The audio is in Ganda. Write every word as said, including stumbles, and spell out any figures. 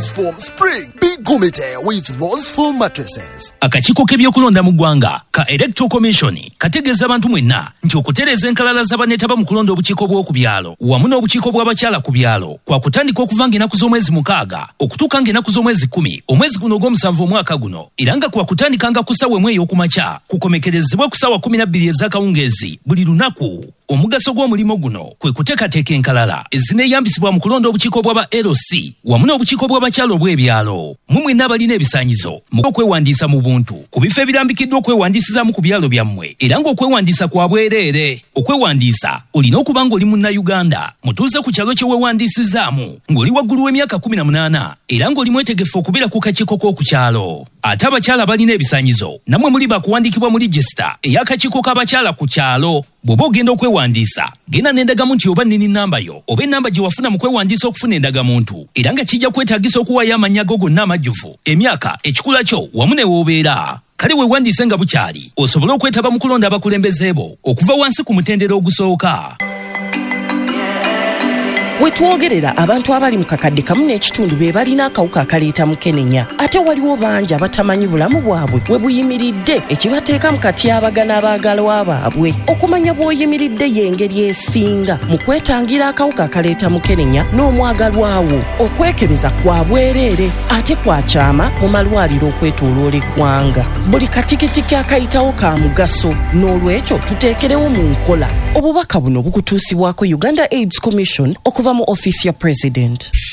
Roseform Spring. Be gumite with Roseform mattresses. Akakiiko k'ebyokulonda mu ggwanga ka Electoral Commission kategeeza abantu mwenna nti okutereeza enkalala z'abaneetaba mu kulonda obukiiko bw'oku byalo wamu n'obukiiko bw'abakyala ku byalo kwa kutandika okuva ng'ennaku z'omwezi mukaaga okutuuka ng'ennaku z'omwezi kkumi omwezi guno ogw'omusanvu omwaka guno era nga kwa kutandikanga ku ssaawa emu ey'okumakya kukomekerezebwa ku ssaawa kkumi na bbiri ez'akawungeezi buli lunaku. Omugaso gw'omulimo guno kwe kuteekateeka enkalala ezineeyambisibwa mu kulonda obukiiko bw'aba L C wamu n'obukiiko bw'abakyala obw'ebyalo. Mu mwenna abalina ebisaanyizo mu okwewandiisa mu buntu ku bifo ebirambikiddwa okwewandiisizaamu ku byalo byammwe era ng'okwewandiisa kwa bwereere. Okwewandiisa olina okuba ng'oli munnayuganda mutuuze ku kyalo kye weewandiisizaamu ng'oli waggulu w'emyaka kkumi na munaana era ng'oli mwetegefu okubeera ku kakiiko k'oku kyalo. Ate abakyala balina ebisaanyizo nammwe muli bakuwandiikibwa mu regisita ey'akakiiko k'abakyala ku kyalo. Bw'oba ogenda okwewandiisa genda n'endagamuntu nti oba nnini nnamba yo oba ennamba gye wafuna mu kwewandiisa okufuna endagamuntu era nga kijja kwetaagisa okuwaayo amannya go gonna amajjuvu emyaka ekikula kyo wamu ne w'obeera. Kale weewandiise nga bukyali osobole okwetaba mu kulonda abakulembeze bo okuva wansi ku mutendera ogusooka. Wetwogerera abantu abali mu kakadde kamu n'ekitundu be balina akawuka akaleeta mukenenya ate waliwo bangi abatamanyi bulamu bwabwe we buyimiridde ekibateeka mu katyabagana abaagalwa baabwe. Okumanya bw'oyimiridde y'engeri esinga mu kwetangira akawuka akaleeta mukenenya n'omwagalwawo. Okwekebeza kwa bwereere ate kwakyama mu malwaliro okwetooloola eggwanga. Buli katikitiki akayitawo ka mugaso n'olwekyo tuteekerewo mu nkola. Obubaka buno bukutuusibwako Uganda AIDS Commission okuva mu Office ya President.